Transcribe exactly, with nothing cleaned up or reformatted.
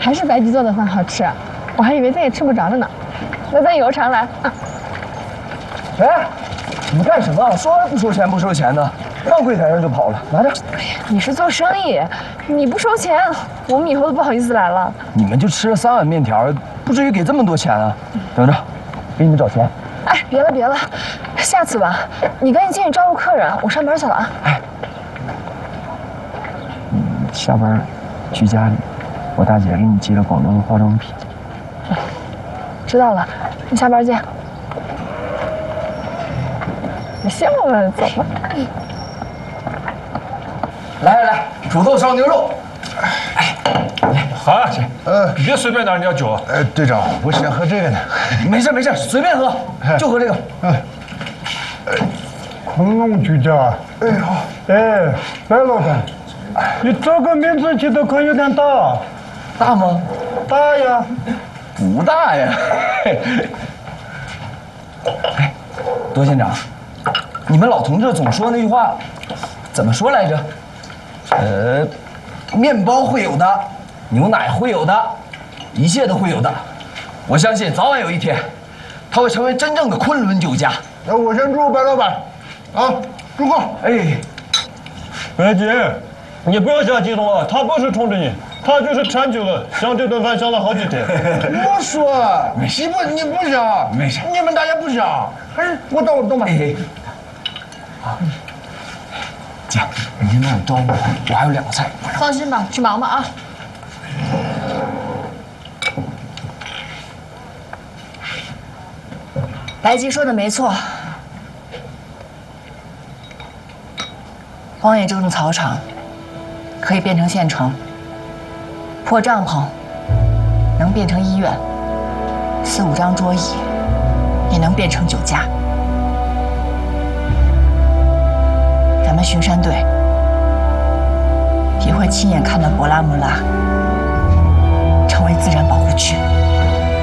还是白吉做的饭好吃，我还以为再也吃不着了呢。那咱以后常来啊。 哎，你们干什么？说了不收钱不收钱的，放柜台上就跑了。拿着。 哎呀，你是做生意，你不收钱，我们以后都不好意思来了。 你们就吃了三碗面条，不至于给这么多钱啊！等着，给你们找钱。 哎，别了别了，下次吧。你赶紧进去招呼客人，我上班去了啊。 哎，嗯，下班去家里，我大姐给你寄了广东的化妆品。 知道了，你下班见。别笑了，走吧。 来来来，土豆烧牛肉。 哎，好，呃，别随便拿人家酒。 呃，队长，我想喝这个呢。 没事没事，随便喝，就喝这个。 嗯。恐龙居家。哎好。哎，白老板，你这个名字起的可有点大。 大吗？ 大呀。 不大呀。哎，多县长，你们老同志总说那句话，怎么说来着？呃，面包会有的，牛奶会有的，一切都会有的。我相信早晚有一天，他会成为真正的昆仑酒家。 那我先祝白老板，啊，祝贺！ 哎， 白姐，你不要瞎激动啊，他不是冲着你，他就是馋酒了，想这顿饭想了好几天。 我说，你不你不想， 没事， 你们大家不想，哎，我懂我懂吧？ 哎，好，姐，人家那有招呼，我还有两个菜。 放心吧，去忙吧啊。 白吉说的没错，荒野这种草场可以变成县城，破帐篷能变成医院，四五张桌椅也能变成酒家。咱们巡山队也会亲眼看到博拉木拉成为自然保护区。